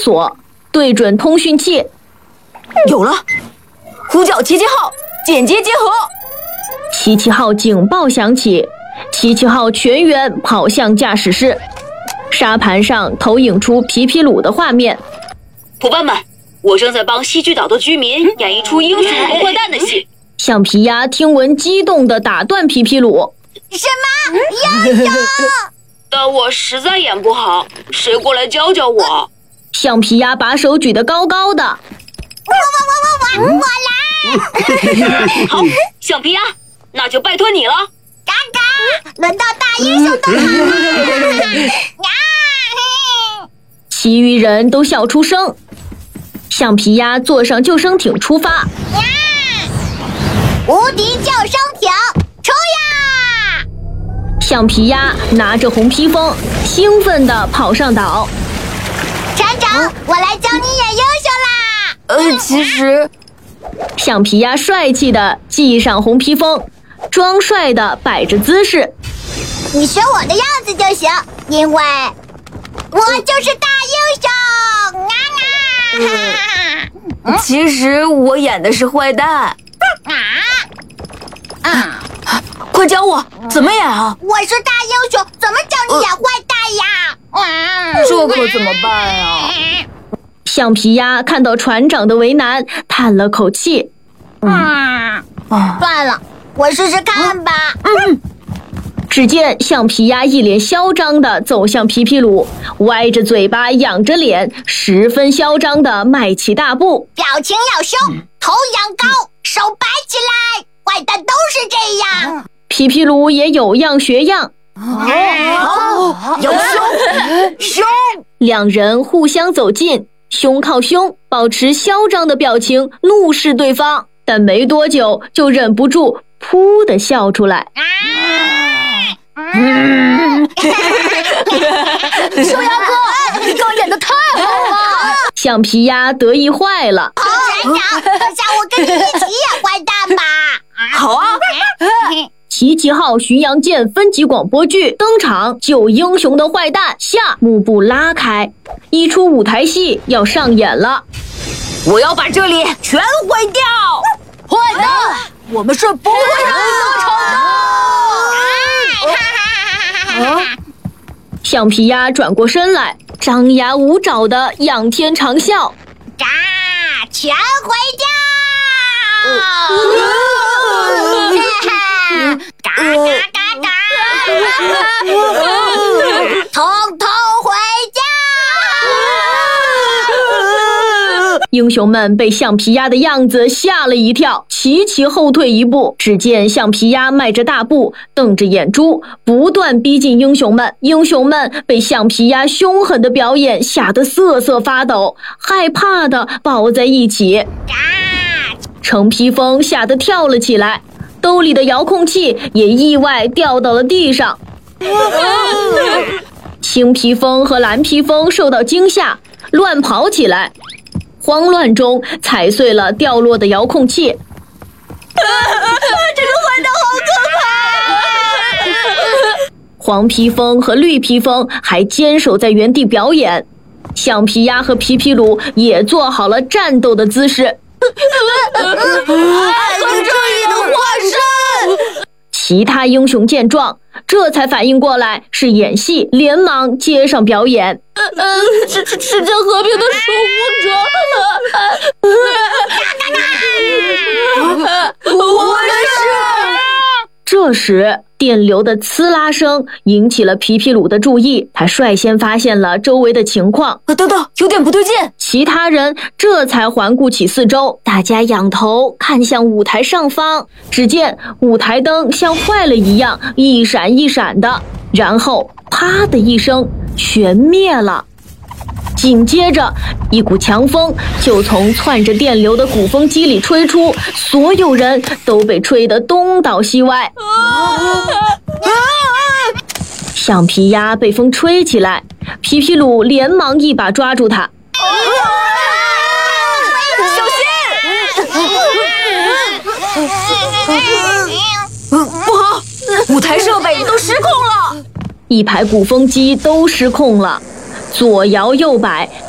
索，对准通讯器。 有了，呼叫77号，间接结合。 77号警报响起，77号全员跑向驾驶室。沙盘上投影出皮皮鲁的画面。 伙伴们，我正在帮西巨岛的居民演一出英雄和坏蛋的戏。 橡皮鸭听闻激动地打断皮皮鲁。 什么？英雄！ 但我实在演不好，谁过来教教我？ 橡皮鸭把手举得高高的。 我来！ 好，橡皮鸭，那就拜托你了。 嘎嘎，轮到大英雄登场了！ 其余人都笑出声。橡皮鸭坐上救生艇出发。 无敌救生艇，出呀！ 橡皮鸭拿着红披风，兴奋地跑上岛。 船长，我来教你演英雄啦！ 其实， 橡皮鸭帅气地系上红披风，装帅地摆着姿势。 你学我的样子就行，因为我就是大英雄！ 其实我演的是坏蛋。快教我怎么演啊！ 我是大英雄，怎么教你演坏蛋呀？ 这可怎么办呀？ 橡皮鸭看到船长的为难，叹了口气。 算了，我试试看吧。 只见橡皮鸭一脸嚣张地走向皮皮鲁，歪着嘴巴，仰着脸，十分嚣张地迈起大步。 表情要凶，头仰高，手摆起来，坏蛋都是这样。 皮皮鲁也有样学样。 有凶！ 两人互相走近，胸靠胸，保持嚣张的表情，怒视对方。但没多久就忍不住噗地笑出来。 树妖哥，你刚演得太好了！ 橡皮鸭得意坏了。 船长，等下我跟你一起演坏蛋吧。 好啊！ 奇奇号巡洋舰分级广播剧登场，救英雄的坏蛋下。幕布拉开，一出舞台戏要上演了。 我要把这里全毁掉！坏蛋，我们是不会让你得逞的！ 橡皮鸭转过身来，张牙舞爪的仰天长啸。 嘎，全毁掉！嘎嘎嘎嘎！统统回家！ 英雄们被橡皮鸭的样子吓了一跳，齐齐后退一步。只见橡皮鸭迈着大步，瞪着眼珠，不断逼近英雄们。英雄们被橡皮鸭凶狠的表演吓得瑟瑟发抖，害怕的抱在一起。橙披风吓得跳了起来，兜里的遥控器也意外掉到了地上。青披风和蓝披风受到惊吓，乱跑起来。慌乱中踩碎了掉落的遥控器。这个坏蛋好可怕！黄披风和绿披风还坚守在原地表演，橡皮鸭和皮皮鲁也做好了战斗的姿势。 爱和正义的化身！ 其他英雄见状，这才反应过来是演戏，连忙接上表演。世界和平的守护者。 我的是。 这时，电流的呲啦声引起了皮皮鲁的注意，他率先发现了周围的情况。 等等，有点不对劲！ 其他人这才环顾起四周，大家仰头看向舞台上方，只见舞台灯像坏了一样，一闪一闪的，然后啪的一声，全灭了。紧接着，一股强风就从窜着电流的鼓风机里吹出，所有人都被吹得东倒西歪。橡皮鸭被风吹起来，皮皮鲁连忙一把抓住它。 小心！不好，舞台设备都失控了， 一排鼓风机都失控了。左摇右摆，